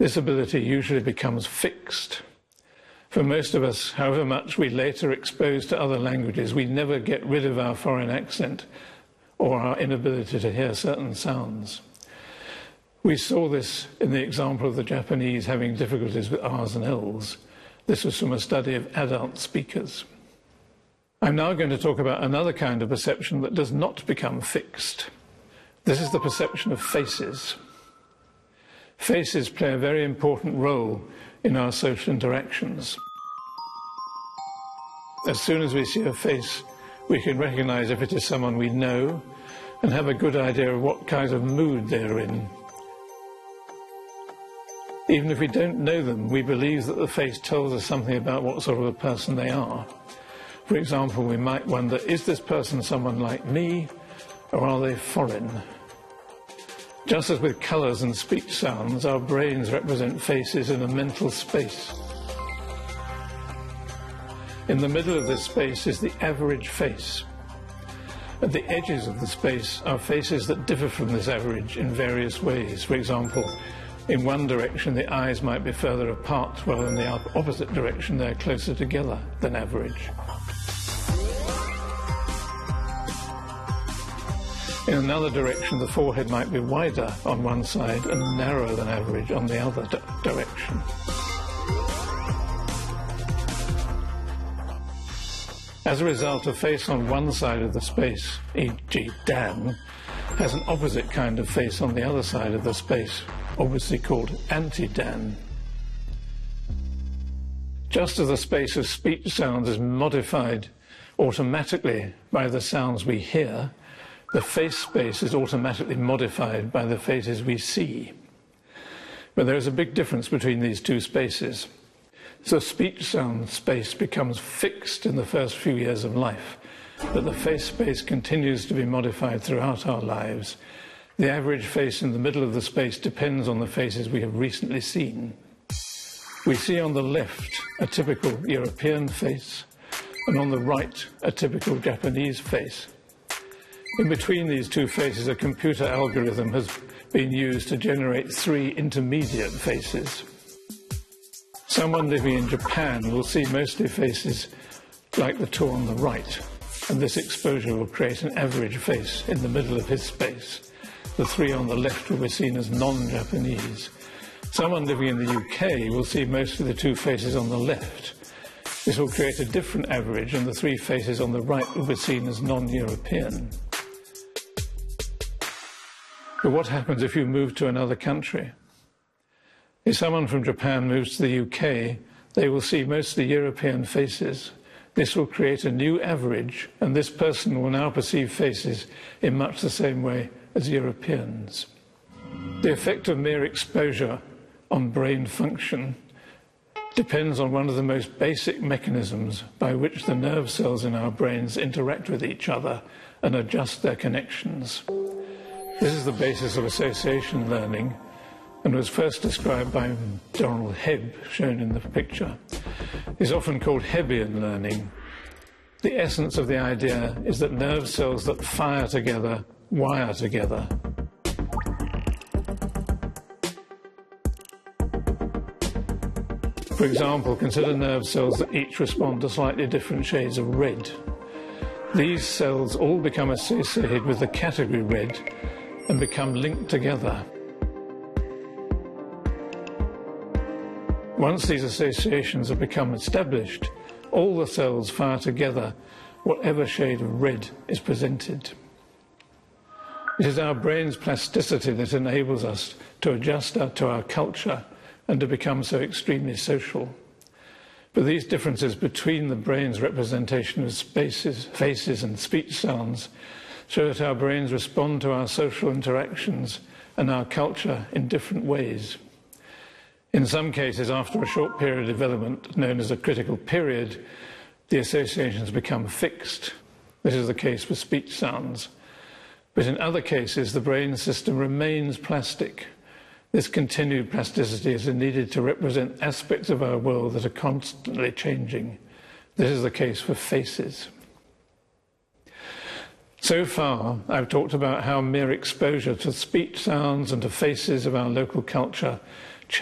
this ability usually becomes fixed. For most of us, however much we later expose to other languages, we never get rid of our foreign accent or our inability to hear certain sounds. We saw this in the example of the Japanese having difficulties with R's and L's. This was from a study of adult speakers. I'm now going to talk about another kind of perception that does not become fixed. This is the perception of faces. Faces play a very important role in our social interactions. As soon as we see a face, we can recognize if it is someone we know and have a good idea of what kind of mood they're in. Even if we don't know them, we believe that the face tells us something about what sort of a person they are. For example, we might wonder, is this person someone like me, or are they foreign? Just as with colours and speech sounds, our brains represent faces in a mental space. In the middle of this space is the average face. At the edges of the space are faces that differ from this average in various ways. For example, in one direction the eyes might be further apart, while in the opposite direction they're closer together than average. In another direction, the forehead might be wider on one side and narrower than average on the other direction. As a result, a face on one side of the space, e.g. Dan, has an opposite kind of face on the other side of the space, obviously called anti-Dan. Just as the space of speech sounds is modified automatically by the sounds we hear, the face space is automatically modified by the faces we see. But there is a big difference between these two spaces. So speech sound space becomes fixed in the first few years of life, but the face space continues to be modified throughout our lives. The average face in the middle of the space depends on the faces we have recently seen. We see on the left a typical European face, and on the right a typical Japanese face. In between these two faces, a computer algorithm has been used to generate three intermediate faces. Someone living in Japan will see mostly faces like the two on the right, and this exposure will create an average face in the middle of his space. The three on the left will be seen as non-Japanese. Someone living in the UK will see mostly the two faces on the left. This will create a different average, and the three faces on the right will be seen as non-European. But what happens if you move to another country? If someone from Japan moves to the UK, they will see mostly European faces. This will create a new average, and this person will now perceive faces in much the same way as Europeans. The effect of mere exposure on brain function depends on one of the most basic mechanisms by which the nerve cells in our brains interact with each other and adjust their connections. This is the basis of association learning and was first described by Donald Hebb, shown in the picture. It's often called Hebbian learning. The essence of the idea is that nerve cells that fire together wire together. For example, consider nerve cells that each respond to slightly different shades of red. These cells all become associated with the category red and become linked together. Once these associations have become established, all the cells fire together whatever shade of red is presented. It is our brain's plasticity that enables us to adjust to our culture and to become so extremely social. But these differences between the brain's representation of spaces, faces and speech sounds show that our brains respond to our social interactions and our culture in different ways. In some cases, after a short period of development known as a critical period, the associations become fixed. This is the case with speech sounds. But in other cases, the brain system remains plastic. This continued plasticity is needed to represent aspects of our world that are constantly changing. This is the case for faces. So far, I've talked about how mere exposure to speech sounds and to faces of our local culture